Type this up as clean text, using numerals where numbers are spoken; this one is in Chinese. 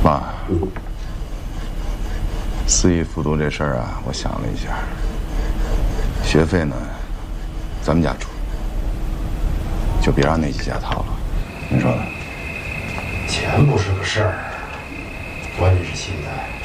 妈，4亿复读这事儿啊，我想了一下，学费呢，咱们家出，就别让那几家掏了。你说呢？ 钱不是个事儿，关键是心态。